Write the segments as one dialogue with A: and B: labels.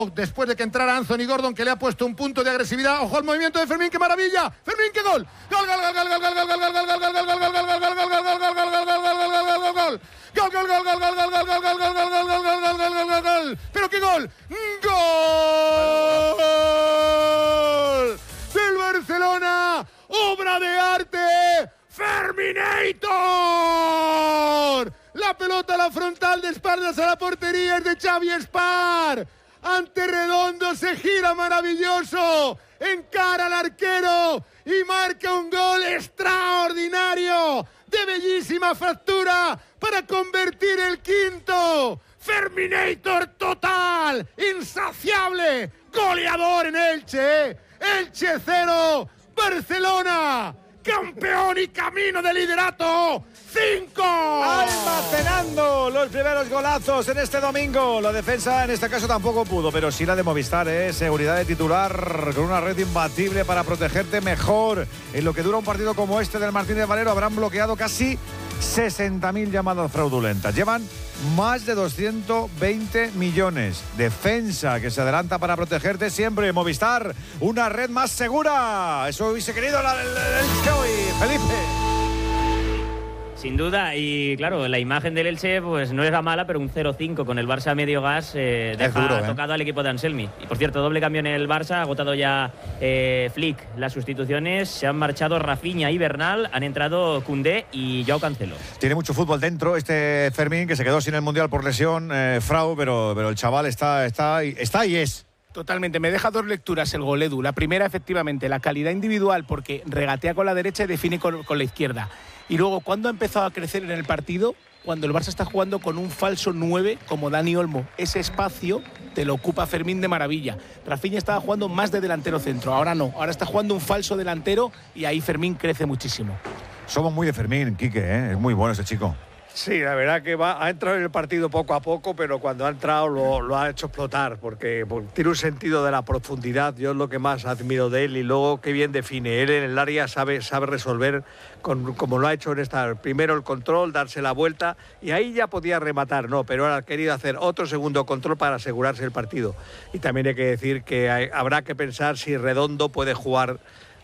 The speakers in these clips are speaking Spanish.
A: Después de que entrara Anthony Gordon, que le ha puesto un punto de agresividad. Ojo al movimiento de Fermín, qué maravilla. Fermín, qué gol. Gol, gol, gol, gol, gol, gol, gol, gol, gol, gol, gol, gol, gol, gol, gol, pero qué gol. Gol del Barcelona, obra de arte, Ferminator. La pelota a la frontal de espaldas a la portería es de Xavi Espar. Ante Redondo se gira maravilloso, encara al arquero y marca un gol extraordinario, de bellísima factura, para convertir el quinto. Ferminator total, insaciable, goleador en Elche. Elche 0, Barcelona, campeón y camino de liderato. 5.
B: Almacenando los primeros golazos en este domingo. La defensa en este caso tampoco pudo, pero sí la de Movistar, seguridad de titular con una red imbatible para protegerte mejor. En lo que dura un partido como este del Martínez Valero habrán bloqueado casi 60.000 llamadas fraudulentas. Llevan más de 220 millones. Defensa que se adelanta para protegerte siempre. Movistar, una red más segura. Eso hubiese querido el Elche, Felipe.
C: Sin duda, y claro, la imagen del Elche pues no era mala, pero un 0-5 con el Barça a medio gas deja tocado al equipo de Anselmi. Y por cierto, doble cambio en el Barça, ha agotado ya Flick las sustituciones, se han marchado Rafinha y Bernal, han entrado Koundé y Joao Cancelo.
B: Tiene mucho fútbol dentro este Fermín, que se quedó sin el Mundial por lesión, Frau, pero el chaval está y es.
D: Totalmente, me deja dos lecturas el gol, Edu. La primera, efectivamente, la calidad individual, porque regatea con la derecha y define con la izquierda. Y luego, ¿cuándo ha empezado a crecer en el partido? Cuando el Barça está jugando con un falso 9 como Dani Olmo. Ese espacio te lo ocupa Fermín de maravilla. Rafinha estaba jugando más de delantero centro, ahora no. Ahora está jugando un falso delantero y ahí Fermín crece muchísimo.
B: Somos muy de Fermín, Quique, es muy bueno ese chico.
E: Sí, la verdad que ha entrado en el partido poco a poco, pero cuando ha entrado lo ha hecho explotar, porque tiene un sentido de la profundidad. Yo es lo que más admiro de él, y luego qué bien define. Él en el área sabe resolver, como lo ha hecho en esta. Primero el control, darse la vuelta, y ahí ya podía rematar, no, pero ahora ha querido hacer otro segundo control para asegurarse el partido. Y también hay que decir que habrá que pensar si Redondo puede jugar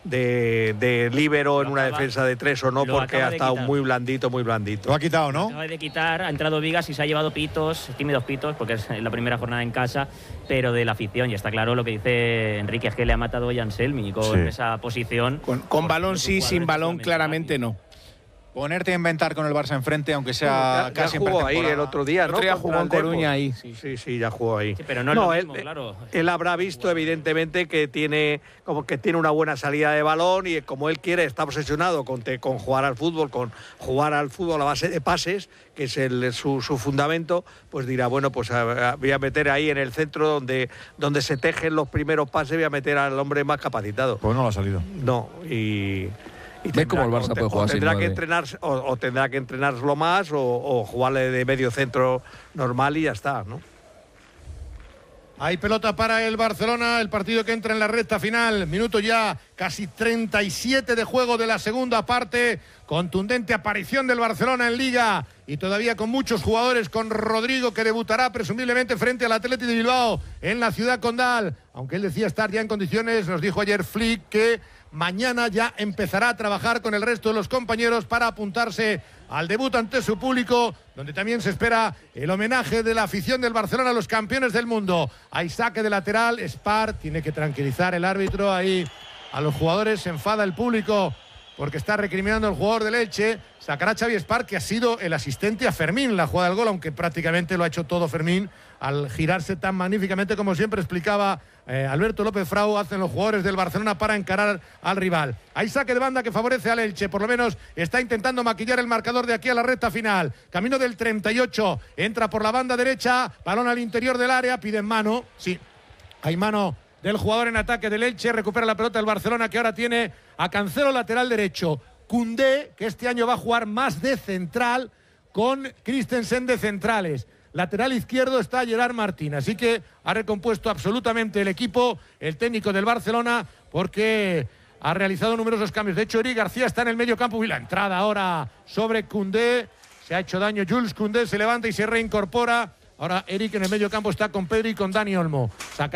E: de líbero en una defensa de 3 o no, porque ha estado muy blandito.
B: Lo ha quitado, ¿no?
C: Acaba de quitar, ha entrado Vigas y se ha llevado tímidos pitos, porque es la primera jornada en casa, pero de la afición. Y está claro lo que dice Enrique, es que le ha matado a Anselmi con esa posición.
D: Con balón sí, sin balón claramente no.
F: Ponerte a inventar con el Barça enfrente, aunque sea casi en
E: jugó ahí el otro día, ¿no?
D: Jugó en Coruña ahí.
E: Sí, ya jugó ahí.
C: Sí, pero no es lo mismo, claro.
E: Él habrá visto, evidentemente, que tiene una buena salida de balón, y como él quiere, está obsesionado con jugar al fútbol, a base de pases, que es su fundamento, pues dirá, bueno, pues voy a meter ahí en el centro donde se tejen los primeros pases, voy a meter al hombre más capacitado.
B: Pues no lo ha salido.
E: No, y
G: ¿Ves cómo el Barça puede jugar sin 9?
E: Tendrá que entrenarlo más, o jugarle de medio centro normal y ya está, ¿no?
A: Hay pelota para el Barcelona, el partido que entra en la recta final. Minuto ya casi 37 de juego de la segunda parte. Contundente aparición del Barcelona en Liga, y todavía con muchos jugadores, con Rodrigo, que debutará presumiblemente frente al Athletic de Bilbao en la Ciudad Condal. Aunque él decía estar ya en condiciones, nos dijo ayer Flick que mañana ya empezará a trabajar con el resto de los compañeros para apuntarse al debut ante su público, donde también se espera el homenaje de la afición del Barcelona a los campeones del mundo. Hay saque de lateral, Espar tiene que tranquilizar el árbitro ahí a los jugadores, se enfada el público porque está recriminando al jugador del Elche. Sacará Xavi Espar, que ha sido el asistente a Fermín en la jugada del gol, aunque prácticamente lo ha hecho todo Fermín al girarse tan magníficamente, como siempre explicaba Alberto López Frau, hacen los jugadores del Barcelona para encarar al rival. Hay saque de banda que favorece al Elche, por lo menos está intentando maquillar el marcador de aquí a la recta final. Camino del 38, entra por la banda derecha, balón al interior del área, piden mano, sí, hay mano del jugador en ataque del Elche, recupera la pelota del Barcelona, que ahora tiene a Cancelo lateral derecho, Koundé, que este año va a jugar más de central, con Christensen de centrales. Lateral izquierdo está Gerard Martín, así que ha recompuesto absolutamente el equipo, el técnico del Barcelona, porque ha realizado numerosos cambios. De hecho, Eric García está en el medio campo, y la entrada ahora sobre Koundé, se ha hecho daño Jules Koundé, se levanta y se reincorpora. Ahora Eric en el medio campo está con Pedri y con Dani Olmo.